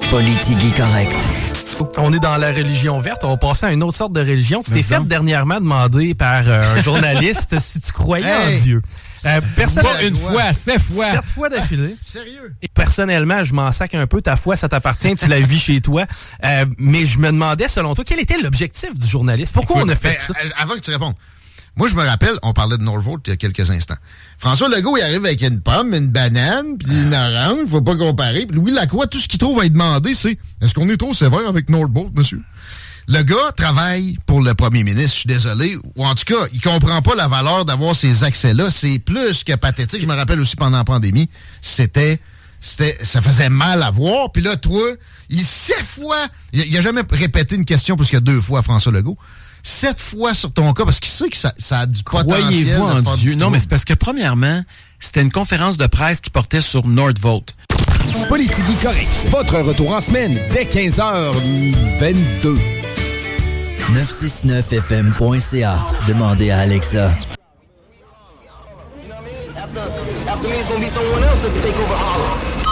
Politique correct. On est dans la religion verte, on va passer à une autre sorte de religion. Tu t'es fait dernièrement demander par un journaliste si tu croyais en Dieu. Pas une fois, 7 fois. 7 fois d'affilée. Sérieux? Et personnellement, je m'en sac un peu. Ta foi, ça t'appartient, tu la vis chez toi. Mais je me demandais, selon toi, quel était l'objectif du journaliste? Pourquoi on a fait ça? Avant que tu répondes, moi, je me rappelle, on parlait de Northvolt il y a quelques instants. François Legault, il arrive avec une pomme, une banane, puis une orange, faut pas comparer. Puis Louis Lacroix, tout ce qu'il trouve à lui demander, c'est « Est-ce qu'on est trop sévère avec Northvolt, monsieur? » Le gars travaille pour le premier ministre, je suis désolé. Ou en tout cas, il comprend pas la valeur d'avoir ces accès-là. C'est plus que pathétique. Je me rappelle aussi pendant la pandémie, ça faisait mal à voir. Puis là, toi, 7 fois, il a jamais répété une question plus que 2 fois à François Legault. 7 fois sur ton cas, parce qu'il sait que ça a du potentiel. Croyez-vous en Dieu? Non, mais c'est parce que premièrement, c'était une conférence de presse qui portait sur Northvolt. Politique correct. Votre retour en semaine dès 15h22. 969fm.ca. Demandez à Alexa. After me, it's gonna be someone else that take over Harlem.